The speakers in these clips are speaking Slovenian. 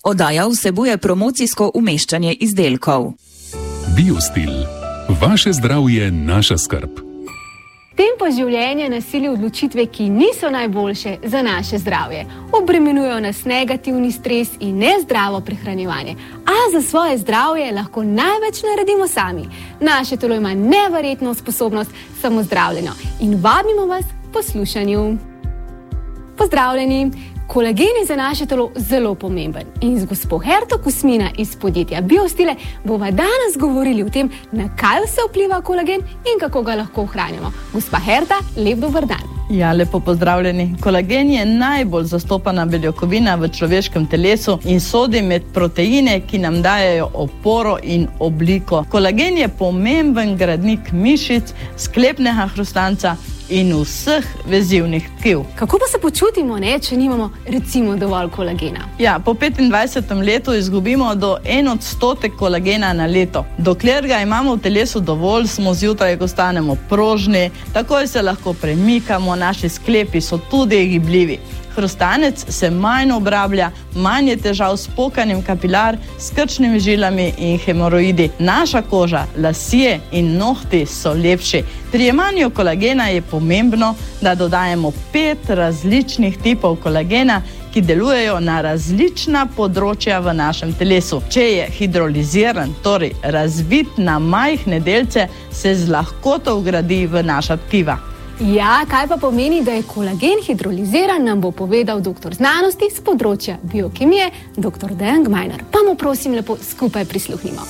Oddaja vsebuje promocijsko umeščanje izdelkov. Biostil. Vaše zdravje, naša skrb. Tempo življenja nasili odločitve, ki niso najboljše za naše zdravje. Obremenujejo nas negativni stres in nezdravo prehranjevanje. A za svoje zdravje lahko največ naredimo sami. Naše telo ima neverjetno sposobnost samozdravljenja in vabimo vas k poslušanju. Pozdravljeni! Kolagen je za naše telo zelo pomemben in z gospo Herto Kusmina iz podjetja Biostile bova danes govorili o tem, na kaj vse vpliva kolagen in kako ga lahko ohranjamo. Gospa Herta, lep dober dan. Ja, lepo pozdravljeni. Kolagen je najbolj zastopana beljakovina v človeškem telesu in sodi med proteine, ki nam dajejo oporo in obliko. Kolagen je pomemben gradnik mišic, sklepnega hrustanca in vseh vezivnih tkiv. Kako pa se počutimo, če nimamo recimo dovolj kolagena? Ja, po 25. letu izgubimo do 1% kolagena na leto. Dokler ga imamo v telesu dovolj, smo zjutraj, ko stanemo prožni, takoj se lahko premikamo, naši sklepi so tudi gibljivi. Hrustanec se manj obrablja, manj je težav s pokanjem kapilar, s krčnimi žilami in hemoroidi. Naša koža, lasje in nohti so lepši. Pri jemanju kolagena je pomembno, da dodajemo 5 različnih tipov kolagena, ki delujejo na različna področja v našem telesu. Če je hidroliziran, torej razbit na majhne delce, se z lahkoto vgradi v naša tkiva. Ja, kaj pa pomeni, da je kolagen hidroliziran, nam bo povedal doktor znanosti z področja biokemije, dr. Dejan Gmajnar. Pa mu prosim lepo skupaj prisluhnimo.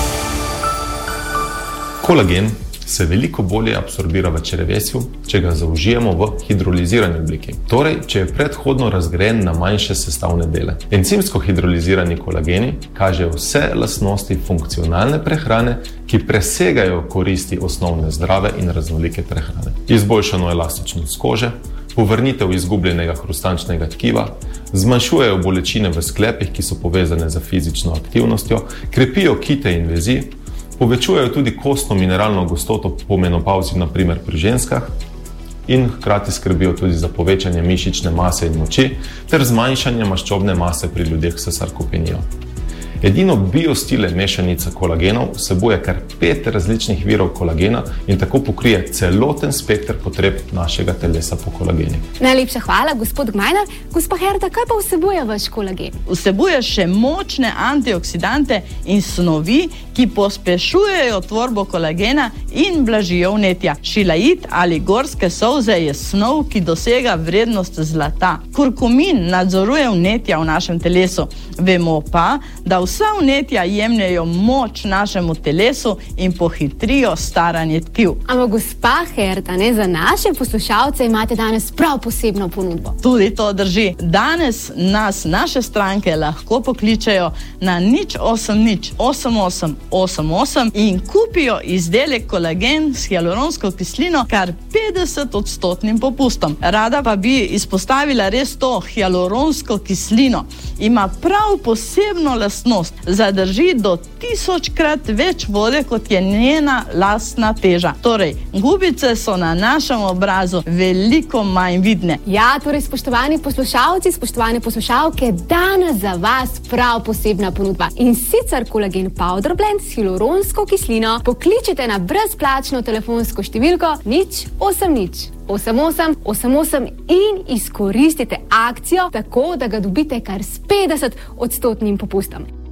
Kolagen se veliko bolje absorbira v črevesju, če ga zaužijemo v hidrolizirani obliki. Torej, če je predhodno razgrajen na manjše sestavne dele. Encimsko hidrolizirani kolageni kažejo vse lastnosti funkcionalne prehrane, ki presegajo koristi osnovne zdrave in raznolike prehrane. Izboljšano elastičnost kože, povrnitev izgubljenega hrustančnega tkiva, zmanjšujejo bolečine v sklepih, ki so povezane z fizično aktivnostjo, krepijo kite in vezi, povečujejo tudi kostno mineralno gostoto po menopavzi, na primer pri ženskah, in hkrati skrbijo tudi za povečanje mišične mase in moči ter zmanjšanje maščobne mase pri ljudeh s sarkopenijo. Edino Biostile mešanica kolagenov vsebuje kar 5 različnih virov kolagena in tako pokrije celoten spekter potreb našega telesa po kolageni. Najlepša hvala, gospod Gmajnar. Gospa Herta, kaj pa vsebuje vaš kolagen? Vsebuje še močne antioksidante in snovi, ki pospešujejo tvorbo kolagena in blažijo vnetja. Šilajit ali gorske solze je snov, ki dosega vrednost zlata. Kurkumin nadzoruje vnetja v našem telesu. Vemo pa, da vsa vnetja jemljajo moč našemu telesu in pohitrijo staranje tkiv. Ampak gospa Herta, za naše poslušalce imate danes prav posebno ponudbo. Tudi to drži. Danes nas naše stranke lahko pokličejo na 080 88 88 in kupijo izdelek kolagen s hialuronsko kislino kar 50% popustom. Rada pa bi izpostavila res to hialuronsko kislino. Ima prav posebno lastnost, zadrži do 1000-krat več vode, kot je njena lastna teža. Torej, gubice so na našem obrazu veliko manj vidne. Ja, torej, spoštovani poslušalci, spoštovane poslušalke, danes za vas prav posebna ponudba. In sicer kolagen powder blend s hialuronsko kislino pokličite na brezplačno telefonsko številko 080 88 88 in izkoristite akcijo tako, da ga dobite kar s 50% popustom.